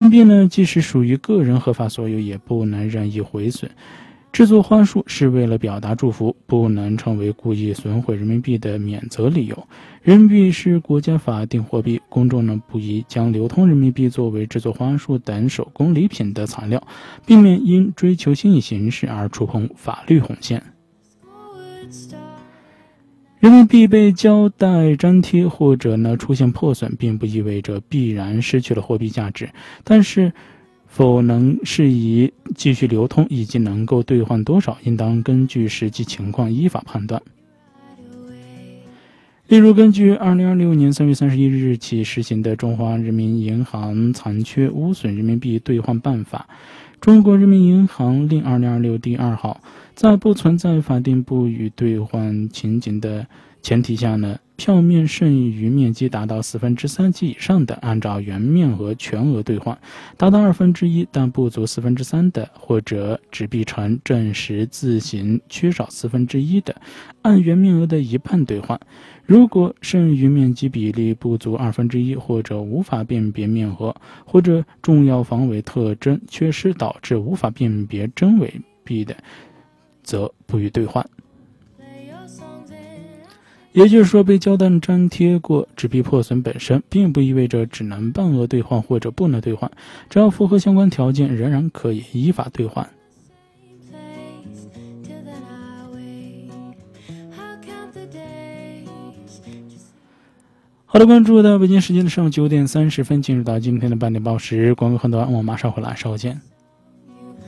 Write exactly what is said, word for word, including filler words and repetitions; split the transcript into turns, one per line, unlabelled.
民币呢，既是属于个人合法所有，也不能任意毁损。制作花束是为了表达祝福，不能成为故意损毁人民币的免责理由。人民币是国家法定货币，公众呢不宜将流通人民币作为制作花束等手工礼品的材料，避免因追求新颖形式而触碰法律红线。人民币被胶带粘贴或者呢出现破损，并不意味着必然失去了货币价值，但是否能适宜继续流通以及能够兑换多少，应当根据实际情况依法判断。例如，根据二零二六年三月三十一日起实行的《中华人民银行残缺污损人民币兑换办法》，中国人民银行令二零二六第二号，在不存在法定不予兑换情景的前提下呢，票面剩余面积达到四分之三及以上的，按照原面额全额兑换；达到二分之一但不足四分之三的，或者纸币呈正十字形缺少四分之一的，按原面额的一半兑换。如果剩余面积比例不足二分之一，或者无法辨别面额，或者重要防伪特征缺失导致无法辨别真伪币的，则不予兑换。也就是说，被胶带粘贴过纸币破损本身并不意味着只能半额兑换或者不能兑换，只要符合相关条件，仍然可以依法兑换。好的，关注到北京时间的上午九点三十分，进入到今天的半点报时，广告很短，我马上回来，稍后见。